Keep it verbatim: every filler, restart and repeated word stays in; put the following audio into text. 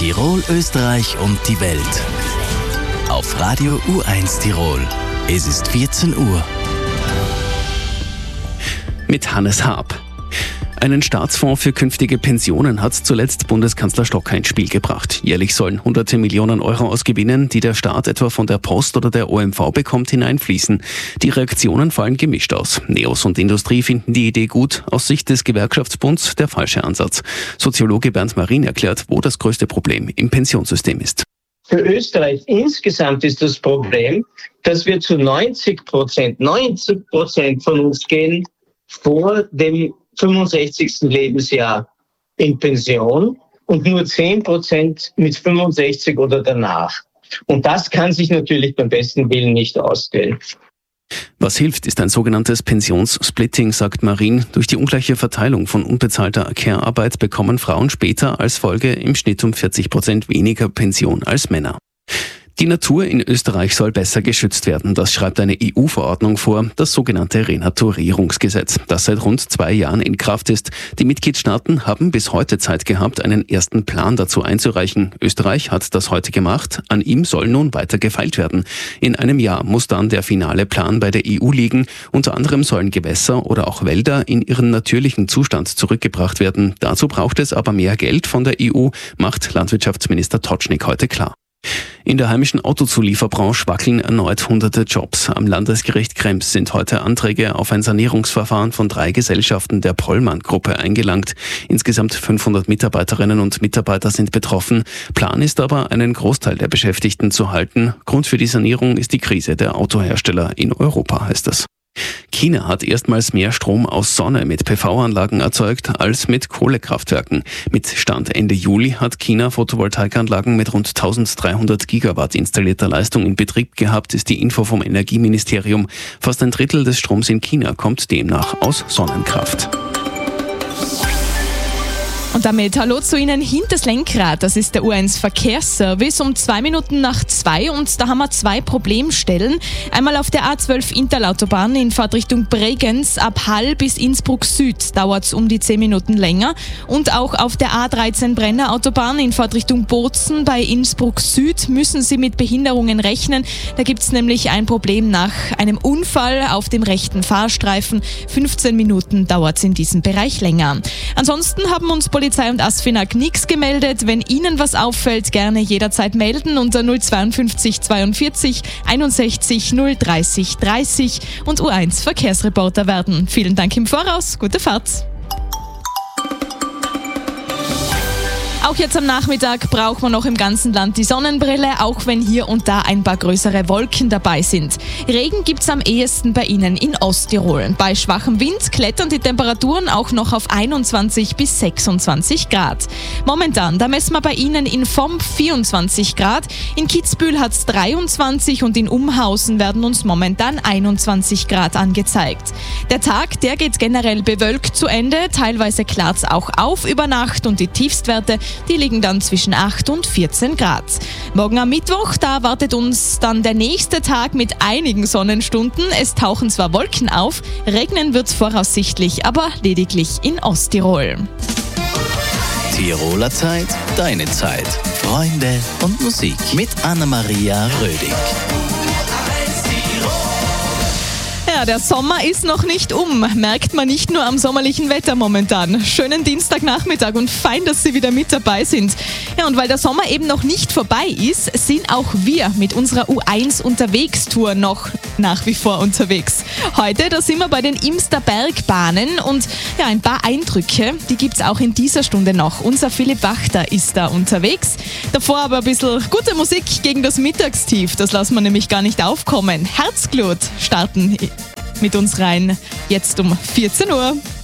Tirol, Österreich und die Welt. Auf Radio U eins Tirol. Es ist vierzehn Uhr. Mit Hannes Haab. Einen Staatsfonds für künftige Pensionen hat zuletzt Bundeskanzler Stocker ins Spiel gebracht. Jährlich sollen hunderte Millionen Euro aus Gewinnen, die der Staat etwa von der Post oder der O M V bekommt, hineinfließen. Die Reaktionen fallen gemischt aus. Neos und Industrie finden die Idee gut, aus Sicht des Gewerkschaftsbunds der falsche Ansatz. Soziologe Bernd Marin erklärt, wo das größte Problem im Pensionssystem ist. Für Österreich insgesamt ist das Problem, dass wir zu neunzig Prozent, neunzig Prozent von uns gehen vor dem fünfundsechzigsten Lebensjahr in Pension und nur zehn Prozent mit fünfundsechzig oder danach. Und das kann sich natürlich beim besten Willen nicht ausgehen. Was hilft, ist ein sogenanntes Pensionssplitting, sagt Marin. Durch die ungleiche Verteilung von unbezahlter Care-Arbeit bekommen Frauen später als Folge im Schnitt um vierzig Prozent weniger Pension als Männer. Die Natur in Österreich soll besser geschützt werden. Das schreibt eine E U-Verordnung vor, das sogenannte Renaturierungsgesetz, das seit rund zwei Jahren in Kraft ist. Die Mitgliedstaaten haben bis heute Zeit gehabt, einen ersten Plan dazu einzureichen. Österreich hat das heute gemacht. An ihm soll nun weiter gefeilt werden. In einem Jahr muss dann der finale Plan bei der E U liegen. Unter anderem sollen Gewässer oder auch Wälder in ihren natürlichen Zustand zurückgebracht werden. Dazu braucht es aber mehr Geld von der E U, macht Landwirtschaftsminister Totschnig heute klar. In der heimischen Autozulieferbranche wackeln erneut hunderte Jobs. Am Landesgericht Krems sind heute Anträge auf ein Sanierungsverfahren von drei Gesellschaften der Pollmann-Gruppe eingelangt. Insgesamt fünfhundert Mitarbeiterinnen und Mitarbeiter sind betroffen. Plan ist aber, einen Großteil der Beschäftigten zu halten. Grund für die Sanierung ist die Krise der Autohersteller in Europa, heißt es. China hat erstmals mehr Strom aus Sonne mit P V-Anlagen erzeugt als mit Kohlekraftwerken. Mit Stand Ende Juli hat China Photovoltaikanlagen mit rund dreizehnhundert Gigawatt installierter Leistung in Betrieb gehabt, ist die Info vom Energieministerium. Fast ein Drittel des Stroms in China kommt demnach aus Sonnenkraft. Und damit hallo zu Ihnen hinters Lenkrad. Das ist der U eins Verkehrsservice um zwei Minuten nach zwei und da haben wir zwei Problemstellen. Einmal auf der A zwölf Interlautobahn in Fahrtrichtung Bregenz ab Hall bis Innsbruck Süd dauert es um die zehn Minuten länger. Und auch auf der A dreizehn Brenner Autobahn in Fahrtrichtung Bozen bei Innsbruck Süd müssen Sie mit Behinderungen rechnen. Da gibt es nämlich ein Problem nach einem Unfall auf dem rechten Fahrstreifen. fünfzehn Minuten dauert es in diesem Bereich länger. Ansonsten haben uns Polizei und ASFINAG nichts gemeldet. Wenn Ihnen was auffällt, gerne jederzeit melden unter null zweiundfünfzig zweiundvierzig einundsechzig null dreißig dreißig und U eins Verkehrsreporter werden. Vielen Dank im Voraus, gute Fahrt! Auch jetzt am Nachmittag braucht man noch im ganzen Land die Sonnenbrille, auch wenn hier und da ein paar größere Wolken dabei sind. Regen gibt's am ehesten bei Ihnen in Osttirol. Bei schwachem Wind klettern die Temperaturen auch noch auf einundzwanzig bis sechsundzwanzig Grad. Momentan, da messen wir bei Ihnen in Vomp vierundzwanzig Grad, in Kitzbühel hat's dreiundzwanzig und in Umhausen werden uns momentan einundzwanzig Grad angezeigt. Der Tag, der geht generell bewölkt zu Ende, teilweise klart's auch auf über Nacht und die Tiefstwerte, die liegen dann zwischen acht und vierzehn Grad. Morgen am Mittwoch, da wartet uns dann der nächste Tag mit einigen Sonnenstunden. Es tauchen zwar Wolken auf, regnen wird voraussichtlich, aber lediglich in Osttirol. Tiroler Zeit, deine Zeit. Freunde und Musik mit Anna-Maria Rödig. Ja, der Sommer ist noch nicht um, merkt man nicht nur am sommerlichen Wetter momentan. Schönen Dienstagnachmittag und fein, dass Sie wieder mit dabei sind. Ja, und weil der Sommer eben noch nicht vorbei ist, sind auch wir mit unserer U eins Unterwegs-Tour noch nach wie vor unterwegs. Heute, da sind wir bei den Imster Bergbahnen und ja, ein paar Eindrücke, die gibt's auch in dieser Stunde noch. Unser Philipp Wachter ist da unterwegs. Davor aber ein bisschen gute Musik gegen das Mittagstief, das lassen wir nämlich gar nicht aufkommen. Herzglut starten mit uns rein, jetzt um vierzehn Uhr.